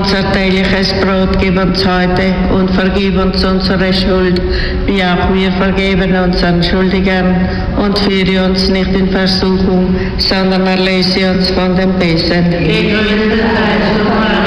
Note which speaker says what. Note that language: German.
Speaker 1: unser tägliches Brot gib uns heute und vergib uns unsere Schuld, wie auch wir vergeben unseren Schuldigern. Und führe uns nicht in Versuchung, sondern erlöse uns von dem Bösen.